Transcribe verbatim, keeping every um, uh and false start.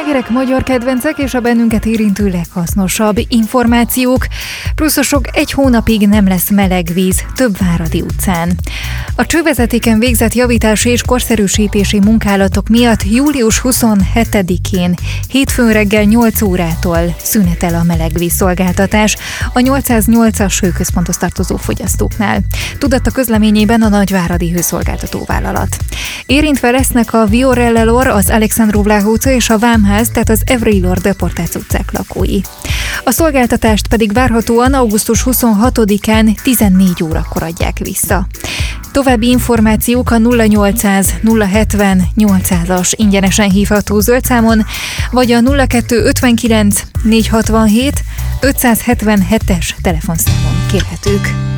Slágerek, magyar kedvencek és a bennünket érintő leghasznosabb információk. Pluszosok, egy hónapig nem lesz meleg víz Többváradi utcán. A csővezetéken végzett javítási és korszerűsítési munkálatok miatt július huszonhetedikén hétfőn reggel nyolc órától szünetel a melegvízszolgáltatás a nyolcszáznyolcas hőközponthoz tartozó fogyasztóknál. Tudatta közleményében a Nagyváradi Hőszolgáltató Vállalat. Érintve lesznek a Viorelle-lor, az Alexandru Vlach utca és a Vámház, tehát az Evry-lor Deportác utcák lakói. A szolgáltatást pedig várhatóan augusztus huszonhatodikán tizennégy órakor adják vissza. További információk a nulla nyolcszáz nulla hetven nyolcszázas ingyenesen hívható zöld számon, vagy a nulla kettő ötvenkilenc négyszázhatvanhét ötszázhetvenhetes telefonszámon kérhetők.